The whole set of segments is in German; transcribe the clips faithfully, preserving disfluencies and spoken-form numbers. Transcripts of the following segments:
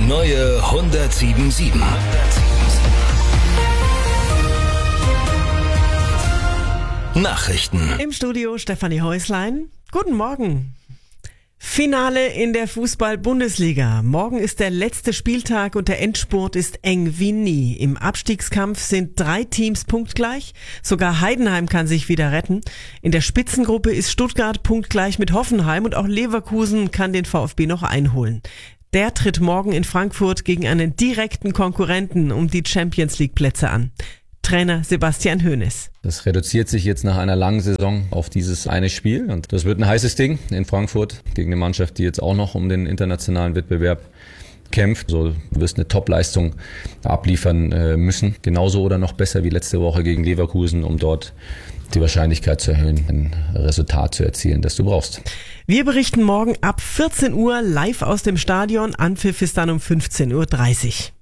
neue hundertsieben Komma sieben. Nachrichten. Im Studio Stefanie Häuslein. Guten Morgen. Finale in der Fußball-Bundesliga. Morgen ist der letzte Spieltag und der Endspurt ist eng wie nie. Im Abstiegskampf sind drei Teams punktgleich. Sogar Heidenheim kann sich wieder retten. In der Spitzengruppe ist Stuttgart punktgleich mit Hoffenheim und auch Leverkusen kann den VfB noch einholen. Der tritt morgen in Frankfurt gegen einen direkten Konkurrenten um die Champions-League-Plätze an. Trainer Sebastian Hoeneß. Das reduziert sich jetzt nach einer langen Saison auf dieses eine Spiel und das wird ein heißes Ding in Frankfurt gegen eine Mannschaft, die jetzt auch noch um den internationalen Wettbewerb kämpft. So, du wirst eine Top-Leistung abliefern äh, müssen, genauso oder noch besser wie letzte Woche gegen Leverkusen, um dort die Wahrscheinlichkeit zu erhöhen, ein Resultat zu erzielen, das du brauchst. Wir berichten morgen ab vierzehn Uhr live aus dem Stadion. Anpfiff ist dann um fünfzehn Uhr dreißig.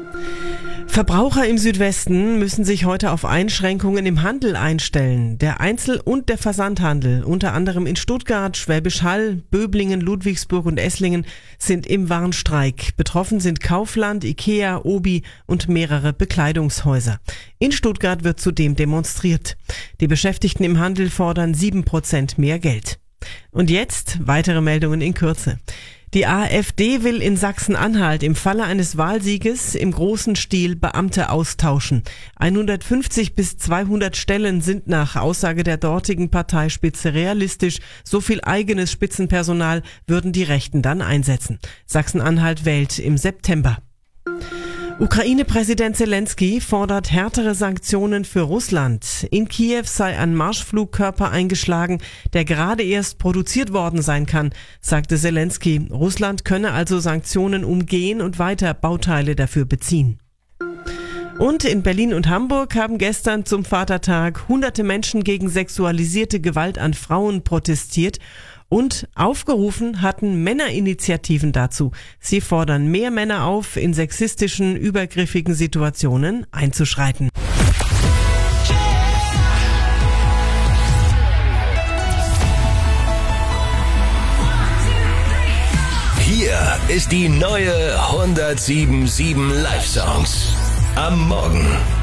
Verbraucher im Südwesten müssen sich heute auf Einschränkungen im Handel einstellen. Der Einzel- und der Versandhandel, unter anderem in Stuttgart, Schwäbisch Hall, Böblingen, Ludwigsburg und Esslingen, sind im Warnstreik. Betroffen sind Kaufland, Ikea, Obi und mehrere Bekleidungshäuser. In Stuttgart wird zudem demonstriert. Die Beschäftigten im Handel fordern sieben Prozent mehr Geld. Und jetzt weitere Meldungen in Kürze. Die AfD will in Sachsen-Anhalt im Falle eines Wahlsieges im großen Stil Beamte austauschen. hundertfünfzig bis zweihundert Stellen sind nach Aussage der dortigen Parteispitze realistisch. So viel eigenes Spitzenpersonal würden die Rechten dann einsetzen. Sachsen-Anhalt wählt im September. Ukraine-Präsident Zelensky fordert härtere Sanktionen für Russland. In Kiew sei ein Marschflugkörper eingeschlagen, der gerade erst produziert worden sein kann, sagte Zelensky. Russland könne also Sanktionen umgehen und weiter Bauteile dafür beziehen. Und in Berlin und Hamburg haben gestern zum Vatertag hunderte Menschen gegen sexualisierte Gewalt an Frauen protestiert. Und aufgerufen hatten Männerinitiativen dazu. Sie fordern mehr Männer auf, in sexistischen, übergriffigen Situationen einzuschreiten. Hier ist die neue hundertsieben Komma sieben Live-Songs. Am Morgen.